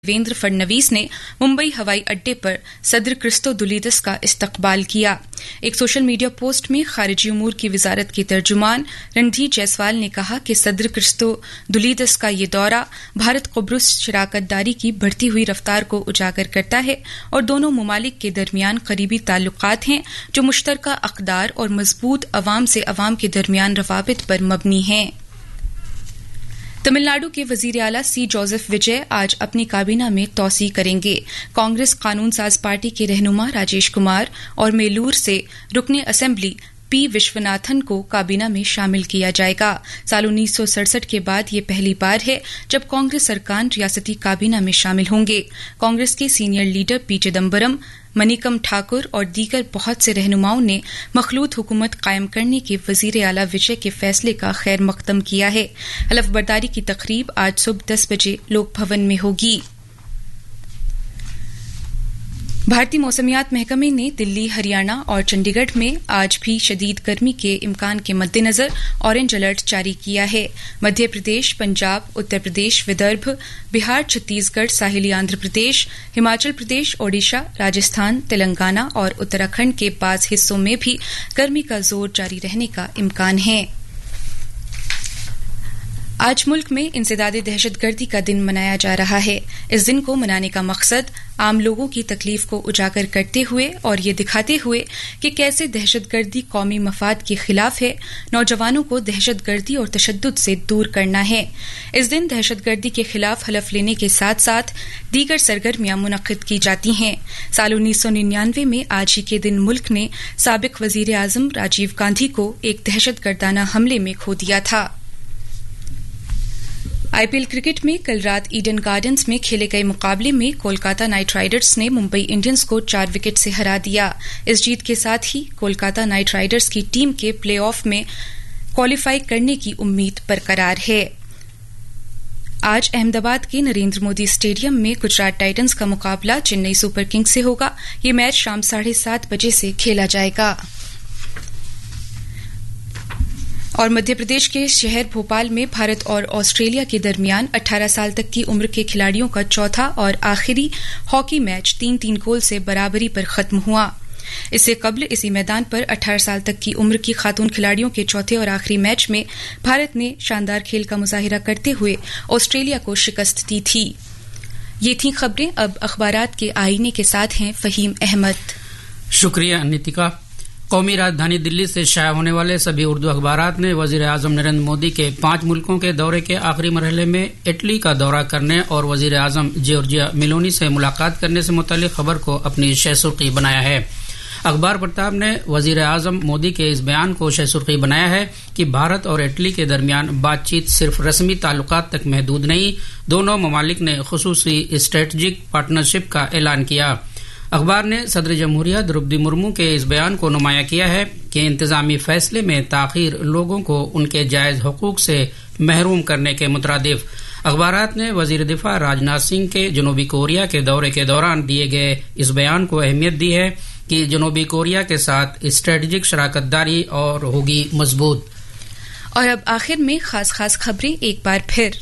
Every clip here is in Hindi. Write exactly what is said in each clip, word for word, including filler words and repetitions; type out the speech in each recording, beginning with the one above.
देवेंद्र फडणवीस ने मुंबई हवाई अड्डे पर सदर क्रिस्तोदुलिदस का इस्तकबाल किया। एक सोशल मीडिया पोस्ट में खारिजी उमूर की वजारत के तर्जुमान रणधीर जायसवाल ने कहा कि सदर क्रिस्तोदुलिदस का ये दौरा भारत कुब्रुस शराकतदारी की बढ़ती हुई रफ्तार को उजागर करता है और दोनों ममालिक के दरमियान करीबी ताल्लुकात हैं जो मुश्तरका अक़दार और मजबूत अवाम से अवाम के दरमियान रवाबित पर मबनी हैं। तमिलनाडु के वजीर आला सी जोसेफ विजय आज अपनी काबीना में तोसी करेंगे। कांग्रेस कानून साज पार्टी के रहनुमा राजेश कुमार और मेलूर से रुकने असेंबली पी विश्वनाथन को काबीना में शामिल किया जाएगा। साल उन्नीस सौ सड़सठ के बाद ये पहली बार है जब कांग्रेस सरकार रियासती काबीना में शामिल होंगे। कांग्रेस के senior leader P Chidambaram, Manickam Thakur और दीगर बहुत से रहनुमाओं ने मखलूत हुकूमत कायम करने के वजीर आला विजय के फैसले का खैर मकदम किया है। हलफ बर्दारी की तकरीब आज सुबह दस बजे लोक भवन में होगी। भारतीय मौसमियात महकमे ने दिल्ली, हरियाणा और चंडीगढ़ में आज भी शदीद गर्मी के इम्कान के मद्देनजर ऑरेंज अलर्ट जारी किया है। मध्य प्रदेश, पंजाब, उत्तर प्रदेश, विदर्भ, बिहार, छत्तीसगढ़, साहिली आंध्र प्रदेश, हिमाचल प्रदेश, ओडिशा, राजस्थान, तेलंगाना और उत्तराखंड के बाज हिस्सों में भी गर्मी का जोर जारी रहने का इम्कान है। आज मुल्क में इंसदादे दहशतगर्दी का दिन मनाया जा रहा है। इस दिन को मनाने का मकसद आम लोगों की तकलीफ को उजागर करते हुए और ये दिखाते हुए कि कैसे दहशतगर्दी कौमी मफाद के खिलाफ है, नौजवानों को दहशतगर्दी और तशद्दुद से दूर करना है। इस दिन दहशतगर्दी के खिलाफ हलफ लेने के साथ साथ दीगर सरगर्मियां मुनक्किद की जाती हैं। साल उन्नीस सौ निन्यानवे में आज ही के दिन मुल्क ने साबिक वजीर आजम राजीव गांधी को एक दहशतगर्दाना हमले में खो दिया था। आईपीएल क्रिकेट में कल रात ईडन गार्डन्स में खेले गए मुकाबले में कोलकाता नाइट राइडर्स ने मुंबई इंडियंस को चार विकेट से हरा दिया। इस जीत के साथ ही कोलकाता नाइट राइडर्स की टीम के प्ले ऑफ में क्वालिफाई करने की उम्मीद बरकरार है। आज अहमदाबाद के नरेंद्र मोदी स्टेडियम में गुजरात टाइटंस का मुकाबला चेन्नई सुपर किंग्स से होगा। ये मैच शाम साढ़े सात बजे से खेला जाएगा। और मध्य प्रदेश के शहर भोपाल में भारत और ऑस्ट्रेलिया के दरमियान अठारह साल तक की उम्र के खिलाड़ियों का चौथा और आखिरी हॉकी मैच तीन तीन गोल से बराबरी पर खत्म हुआ। इससे कबल इसी मैदान पर अठारह साल तक की उम्र की खातून खिलाड़ियों के चौथे और आखिरी मैच में भारत ने शानदार खेल का मुजाहिरा करते हुए ऑस्ट्रेलिया को शिकस्त दी थी। ये थी खबरें। अब अखबारात के आईने के साथ हैं फहीम अहमद। शुक्रिया नितिका। कौमी राजधानी दिल्ली से शाया होने वाले सभी उर्दू अखबारात ने वजीर आजम नरेंद्र मोदी के पांच मुल्कों के दौरे के आखिरी मरहले में इटली का दौरा करने और वजीर आजम जॉर्जिया मेलोनी से मुलाकात करने से मुतालिक खबर को अपनी शह सुर्खी बनाया है। अखबार प्रताप ने वजीर आजम मोदी के इस बयान को शह सुर्खी बनाया है कि भारत और इटली के दरमियान बातचीत सिर्फ रस्मी ताल्लुकात तक महदूद नहीं, दोनों ममालिक ने खुसूसी स्ट्रेटेजिक पार्टनरशिप का ऐलान किया। अखबार ने सदर जमहूरिया द्रौपदी मुर्मू के इस बयान को नुमाया किया है कि इंतजामी फैसले में ताखीर लोगों को उनके जायज हुकूक से महरूम करने के मुतरादिफ। अखबारात ने वजीर दिफा राजनाथ सिंह के जनूबी कोरिया के दौरे के दौरान दिए गए इस बयान को अहमियत दी है कि जनूबी कोरिया के साथ स्ट्रेटेजिक शराकतदारी और होगी मजबूत। और अब आखिर में खास खास खबरें एक बार फिर।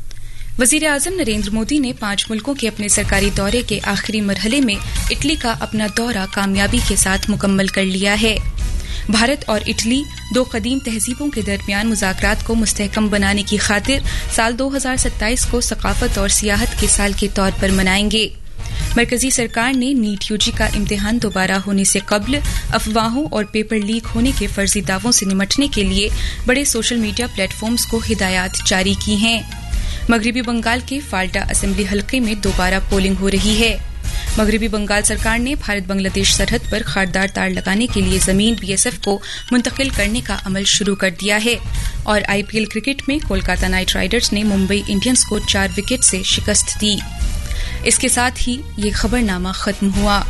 वजीर आजम नरेंद्र मोदी ने पांच मुल्कों के अपने सरकारी दौरे के आखिरी मरहले में इटली का अपना दौरा कामयाबी के साथ मुकम्मल कर लिया है। भारत और इटली दो कदीम तहजीबों के दरमियान मुज़ाकरात को मुस्तहकम बनाने की खातिर साल दो हजार सत्ताईस को सकाफत और सियाहत के साल के तौर पर मनाएंगे। मरकजी सरकार ने नीट यूजी का इम्तिहान दोबारा होने से कबल अफवाहों और पेपर लीक होने के फर्जी दावों से निमटने के लिए बड़े सोशल मीडिया प्लेटफॉर्म्स को हिदायत जारी की हैं। मगरबी बंगाल के फाल्टा असेंबली हलके में दोबारा पोलिंग हो रही है। मगरबी बंगाल सरकार ने भारत बांग्लादेश सरहद पर खारदार तार लगाने के लिए जमीन बीएसएफ को मुंतकिल करने का अमल शुरू कर दिया है। और आईपीएल क्रिकेट में कोलकाता नाइट राइडर्स ने मुंबई इंडियंस को चार विकेट से शिकस्त दी। इसके साथ ही ये खबरनामा खत्म हुआ।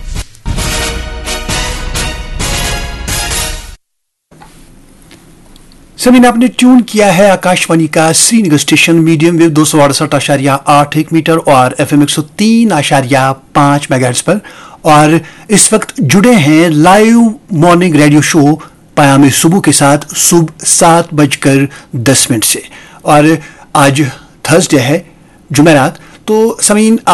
सभी ने आपने ट्यून किया है आकाशवाणी का श्रीनगर स्टेशन मीडियम वेव दो सौ अड़सठ आशारिया आठ एक मीटर और एफ एम एक सौ तीन आशारिया पांच मेगाहर्ट्ज पर। और इस वक्त जुड़े हैं लाइव मॉर्निंग रेडियो शो पयामे सुबह के साथ सुबह सात बजकर दस मिनट से। और आज थर्सडे है, जुमेरात, तो समीन